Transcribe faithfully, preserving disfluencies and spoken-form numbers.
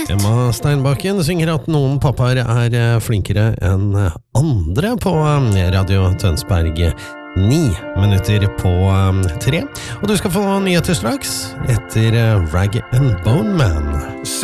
Emma Steinbakken synger at noen pappaer er flinkere enn andre på Radio Tønsberg. Ni minutter på tre. Og du skal få nyheter straks etter Rag and Bone Man.